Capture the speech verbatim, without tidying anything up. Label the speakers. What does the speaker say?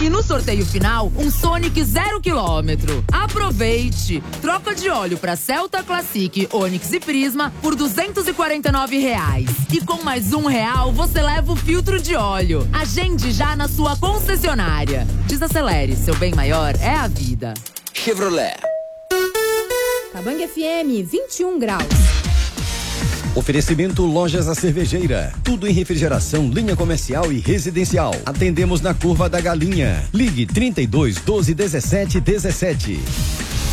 Speaker 1: E no sorteio final, um Sonic zero quilômetro. Aproveite! Troca de óleo para Celta Classic, Onix e Prisma por duzentos e quarenta e nove reais. E com mais um real, você leva o filtro de óleo. Agende já na sua concessionária. Desacelere, seu bem maior é a vida.
Speaker 2: Chevrolet.
Speaker 3: Cabangue F M, vinte e um graus.
Speaker 4: Oferecimento Lojas A Cervejeira. Tudo em refrigeração, linha comercial e residencial. Atendemos na Curva da Galinha. Ligue trinta e dois, doze, dezessete, dezessete.